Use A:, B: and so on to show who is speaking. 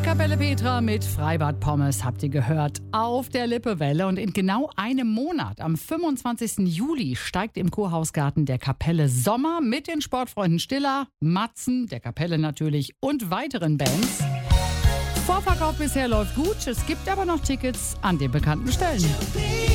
A: Kapelle Petra mit Freibad Pommes habt ihr gehört auf der Lippewelle. Und in genau einem Monat, am 25. Juli, steigt im Kurhausgarten der Kapelle Sommer mit den Sportfreunden Stiller, Matzen, der Kapelle natürlich und weiteren Bands. Vorverkauf bisher läuft gut, es gibt aber noch Tickets an den bekannten Stellen.